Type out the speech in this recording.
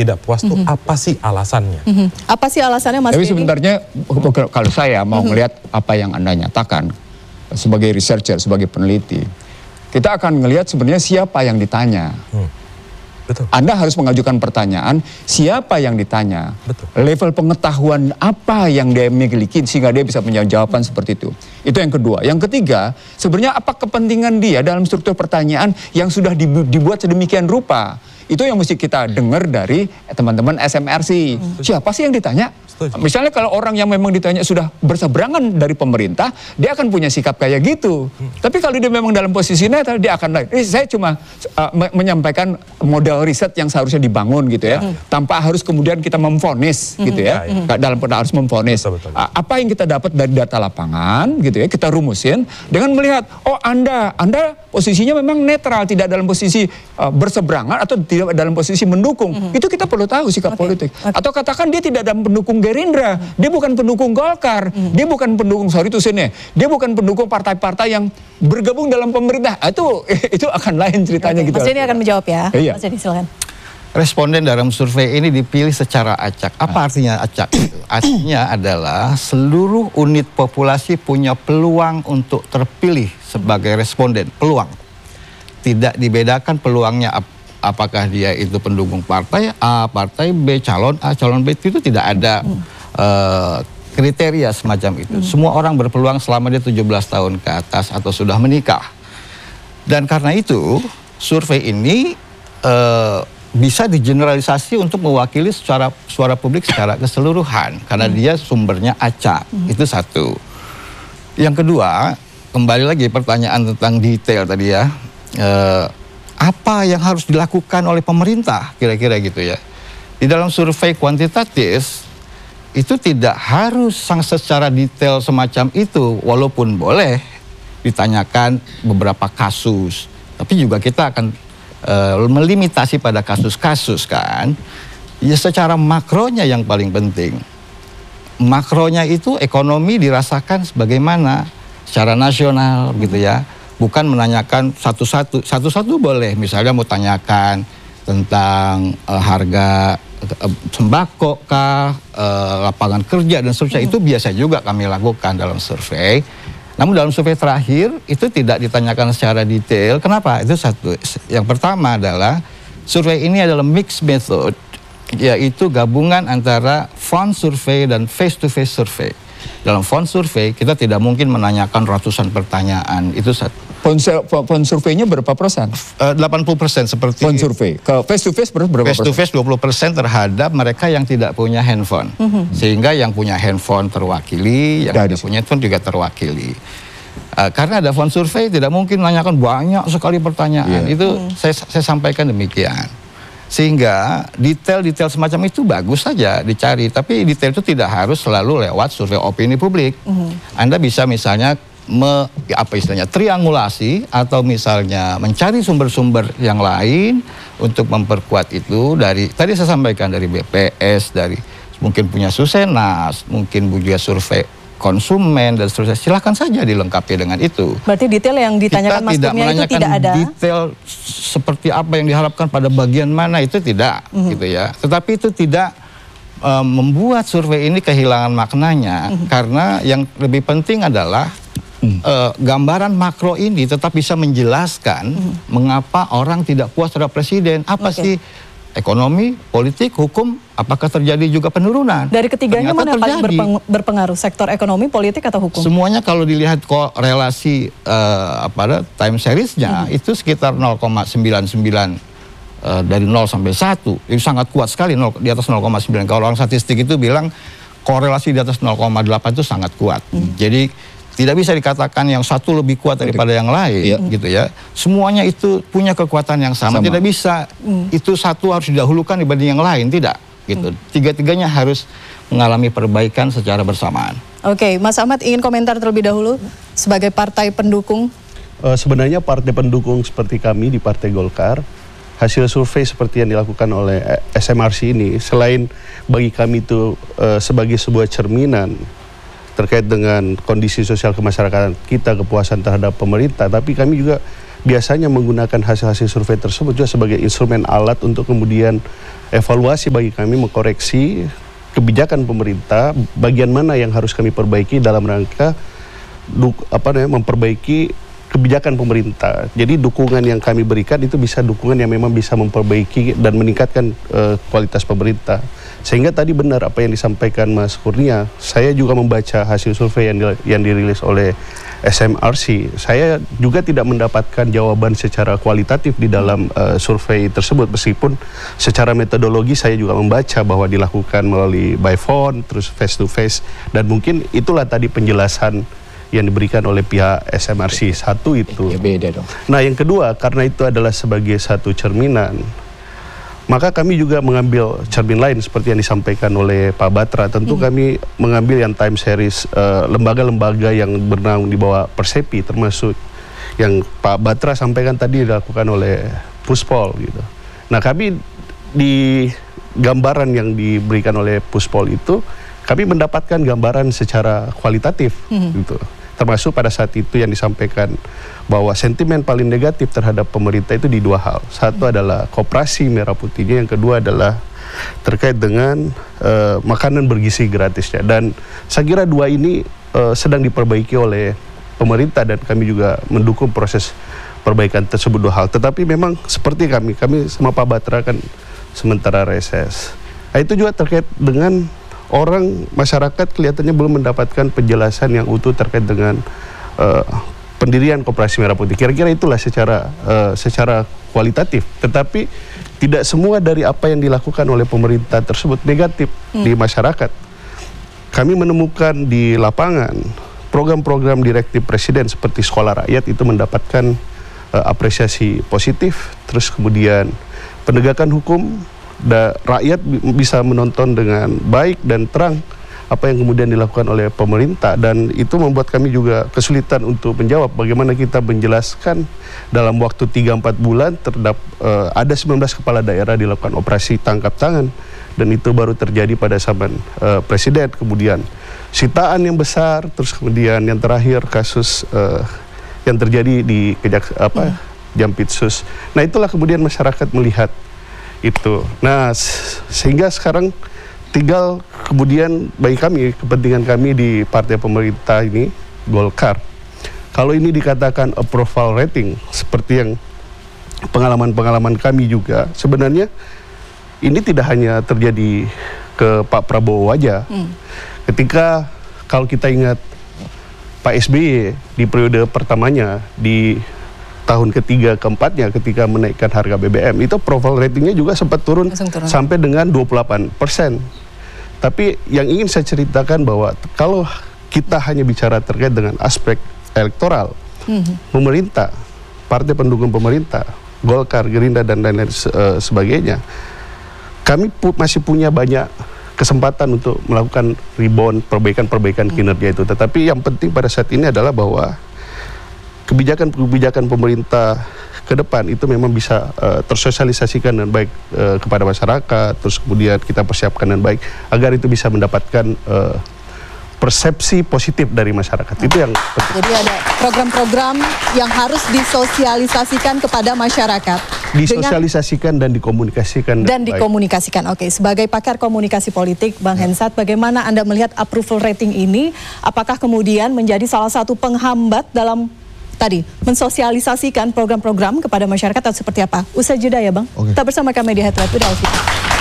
tidak puas tuh apa sih alasannya? Apa sih alasannya, Mas Tapi Denny? sebenarnya kalau saya mau melihat apa yang Anda nyatakan sebagai researcher, sebagai peneliti, kita akan melihat sebenarnya siapa yang ditanya. Betul. Anda harus mengajukan pertanyaan, siapa yang ditanya, level pengetahuan apa yang dia miliki sehingga dia bisa menjawab jawaban seperti itu. Itu yang kedua. Yang ketiga, sebenarnya apa kepentingan dia dalam struktur pertanyaan yang sudah dibuat sedemikian rupa. Itu yang mesti kita dengar dari teman-teman SMRC. Siapa sih yang ditanya? Misalnya kalau orang yang memang ditanya sudah berseberangan dari pemerintah, dia akan punya sikap kayak gitu. Tapi kalau dia memang dalam posisi netral, dia akan lain. Saya cuma menyampaikan model riset yang seharusnya dibangun gitu ya, tanpa harus kemudian kita memvonis gitu ya. Dalam harus memvonis. Apa yang kita dapat dari data lapangan gitu ya, kita rumusin dengan melihat, oh Anda posisinya memang netral, tidak dalam posisi berseberangan atau tidak dalam posisi mendukung. Itu kita perlu tahu sikap politik. Atau katakan dia tidak dalam pendukung Gerindra, dia bukan pendukung Golkar, dia bukan pendukung dia bukan pendukung partai-partai yang bergabung dalam pemerintah. Itu akan lain ceritanya gitu. Mas Denny akan menjawab ya. Iya. Mas Denny silakan. Responden dalam survei ini dipilih secara acak. Apa artinya acak itu? Artinya adalah seluruh unit populasi punya peluang untuk terpilih sebagai responden. Peluang. Tidak dibedakan peluangnya apakah dia itu pendukung partai A, partai B, calon A, calon B, itu tidak ada kriteria semacam itu. Semua orang berpeluang selama dia 17 tahun ke atas atau sudah menikah. Dan karena itu survei ini bisa digeneralisasi untuk mewakili suara publik secara keseluruhan karena dia sumbernya acak. Itu satu. Yang kedua, kembali lagi pertanyaan tentang detail tadi ya. Apa yang harus dilakukan oleh pemerintah kira-kira gitu ya. Di dalam survei kuantitatif itu tidak harus secara detail semacam itu, walaupun boleh ditanyakan beberapa kasus, tapi juga kita akan melimitasi pada kasus-kasus kan. Ya secara makronya yang paling penting. Makronya itu ekonomi dirasakan sebagaimana secara nasional gitu ya. Bukan menanyakan satu-satu boleh, misalnya mau tanyakan tentang harga sembako kah, lapangan kerja dan seterusnya, itu biasa juga kami lakukan dalam survei. Namun dalam survei terakhir itu tidak ditanyakan secara detail. Kenapa? Itu satu. Yang pertama adalah survei ini adalah mixed method, yaitu gabungan antara phone survey dan face-to-face survey. Dalam phone survey kita tidak mungkin menanyakan ratusan pertanyaan, itu satu. Phone surveinya berapa persen? 80% seperti phone survey. Ke face to face berapa persen? Face to face 20% terhadap mereka yang tidak punya handphone. Sehingga yang punya handphone terwakili, yang tidak punya handphone juga terwakili. Karena ada phone survey tidak mungkin menanyakan banyak sekali pertanyaan. Itu saya sampaikan demikian. Sehingga detail-detail semacam itu bagus saja dicari, tapi detail itu tidak harus selalu lewat survei opini publik. Anda bisa misalnya triangulasi atau misalnya mencari sumber-sumber yang lain untuk memperkuat itu dari tadi saya sampaikan dari BPS, dari mungkin punya Susenas, mungkin juga survei konsumen dan seterusnya. Silakan saja dilengkapi dengan itu. Berarti detail yang ditanyakan Mas Kurnia itu tidak ada. Detail seperti apa yang diharapkan pada bagian mana itu tidak, gitu ya. Tetapi itu tidak membuat survei ini kehilangan maknanya, karena yang lebih penting adalah gambaran makro ini tetap bisa menjelaskan mengapa orang tidak puas terhadap presiden. Apa sih ekonomi, politik, hukum, apakah terjadi juga penurunan? Dari ketiganya ternyata mana paling berpengaruh? Sektor ekonomi, politik, atau hukum? Semuanya kalau dilihat relasi time seriesnya itu sekitar 0,99 dari 0 sampai 1. Itu sangat kuat sekali, di atas 0,9. Kalau orang statistik itu bilang korelasi di atas 0,8 itu sangat kuat. Jadi tidak bisa dikatakan yang satu lebih kuat daripada yang lain, gitu ya. Semuanya itu punya kekuatan yang sama. Tidak bisa itu satu harus didahulukan dibanding yang lain, tidak. Gitu. Tiga-tiganya harus mengalami perbaikan secara bersamaan. Oke, Mas Ahmad ingin komentar terlebih dahulu sebagai partai pendukung. Sebenarnya partai pendukung seperti kami di Partai Golkar, hasil survei seperti yang dilakukan oleh SMRC ini, selain bagi kami itu sebagai sebuah cerminan terkait dengan kondisi sosial kemasyarakatan kita, kepuasan terhadap pemerintah, tapi kami juga biasanya menggunakan hasil-hasil survei tersebut juga sebagai instrumen alat untuk kemudian evaluasi bagi kami mengkoreksi kebijakan pemerintah, bagian mana yang harus kami perbaiki dalam rangka memperbaiki kebijakan pemerintah. Jadi dukungan yang kami berikan itu bisa dukungan yang memang bisa memperbaiki dan meningkatkan kualitas pemerintah. Sehingga tadi benar apa yang disampaikan Mas Kurnia. Saya juga membaca hasil survei yang dirilis oleh SMRC. Saya juga tidak mendapatkan jawaban secara kualitatif di dalam survei tersebut, meskipun secara metodologi saya juga membaca bahwa dilakukan melalui by phone, terus face to face, dan mungkin itulah tadi penjelasan yang diberikan oleh pihak SMRC. Satu itu. Ya, beda dong. Nah, yang kedua, karena itu adalah sebagai satu cerminan, maka kami juga mengambil cermin lain seperti yang disampaikan oleh Pak Batra. Tentu kami mengambil yang time series lembaga-lembaga yang bernaung di bawah Persepi, termasuk yang Pak Batra sampaikan tadi dilakukan oleh Puspol gitu. Nah, kami di gambaran yang diberikan oleh Puspol itu, kami mendapatkan gambaran secara kualitatif gitu. Termasuk pada saat itu yang disampaikan bahwa sentimen paling negatif terhadap pemerintah itu di dua hal. Satu adalah koperasi merah putihnya, yang kedua adalah terkait dengan makanan bergizi gratisnya. Dan saya kira dua ini sedang diperbaiki oleh pemerintah dan kami juga mendukung proses perbaikan tersebut dua hal. Tetapi memang seperti kami sama Pak Batra kan sementara reses. Nah, itu juga terkait dengan orang, masyarakat kelihatannya belum mendapatkan penjelasan yang utuh terkait dengan pendirian Koperasi Merah Putih. Kira-kira itulah secara kualitatif. Tetapi tidak semua dari apa yang dilakukan oleh pemerintah tersebut negatif di masyarakat. Kami menemukan di lapangan program-program direktif Presiden seperti Sekolah Rakyat itu mendapatkan apresiasi positif. Terus kemudian penegakan hukum, rakyat bisa menonton dengan baik dan terang apa yang kemudian dilakukan oleh pemerintah, dan itu membuat kami juga kesulitan untuk menjawab bagaimana kita menjelaskan dalam waktu 3-4 bulan terhadap ada 19 kepala daerah dilakukan operasi tangkap tangan, dan itu baru terjadi pada zaman Presiden. Kemudian sitaan yang besar, terus kemudian yang terakhir kasus yang terjadi di Jampitsus. Nah, itulah kemudian masyarakat melihat itu. Nah, sehingga sekarang tinggal kemudian bagi kami, kepentingan kami di partai pemerintah ini, Golkar, kalau ini dikatakan approval rating seperti yang pengalaman-pengalaman kami juga, sebenarnya ini tidak hanya terjadi ke Pak Prabowo aja. Ketika kalau kita ingat Pak SBY di periode pertamanya, di tahun ketiga keempatnya ketika menaikkan harga BBM, itu approval ratingnya juga sempat turun sampai dengan 28%. Tapi yang ingin saya ceritakan bahwa kalau kita hanya bicara terkait dengan aspek elektoral, pemerintah, partai pendukung pemerintah, Golkar, Gerindra, dan lain-lain sebagainya, kami masih punya banyak kesempatan untuk melakukan rebound, perbaikan-perbaikan kinerja itu. Tetapi yang penting pada saat ini adalah bahwa kebijakan-kebijakan pemerintah ke depan itu memang bisa tersosialisasikan dengan baik kepada masyarakat, terus kemudian kita persiapkan dengan baik agar itu bisa mendapatkan persepsi positif dari masyarakat. Itu yang penting. Jadi ada program-program yang harus disosialisasikan kepada masyarakat. Disosialisasikan dan dikomunikasikan. Dan dikomunikasikan. Oke, sebagai pakar komunikasi politik, Bang Hensat, bagaimana Anda melihat approval rating ini? Apakah kemudian menjadi salah satu penghambat dalam tadi mensosialisasikan program-program kepada masyarakat atau seperti apa? Usai jeda ya Bang. Kita bersama kami di Headlight.